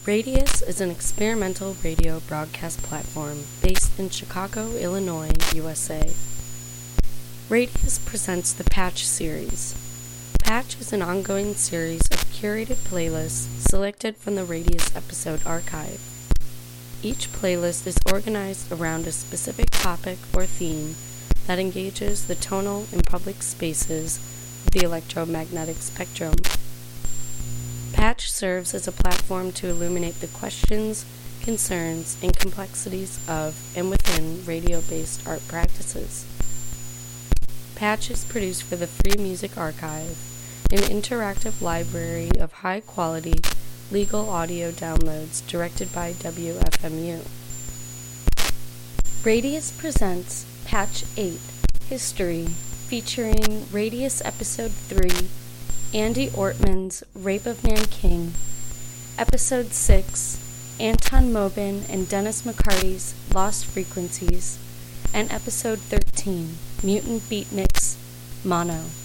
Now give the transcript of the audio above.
Radius is an experimental radio broadcast platform based in Chicago, Illinois, USA. Radius presents the Patch series. Patch is an ongoing series of curated playlists selected from the Radius episode archive. Each playlist is organized around a specific topic or theme that engages the tonal and public spaces of the electromagnetic spectrum. Patch serves as a platform to illuminate the questions, concerns, and complexities of and within radio-based art practices. Patch is produced for the Free Music Archive, an interactive library of high-quality legal audio downloads directed by WFMU. Radius presents Patch 8, History, featuring Radius Episode 3, Andy Ortman's Rape of Nanking, Episode 6, Anton Mobin and Dennis McCarty's Lost Frequencies, and Episode 13, Mutant Beatniks, Mono.